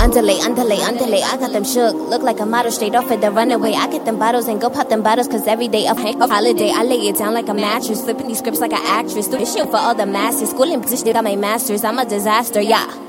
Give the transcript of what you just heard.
Underlay. I got them shook. Look like a model straight off of the runaway. I get them bottles and go pop them bottles, cause every day of holiday, I lay it down like a mattress. Flipping these scripts like an actress. Do this shit for all the masses. Schooling position, got my masters. I'm a disaster, yeah.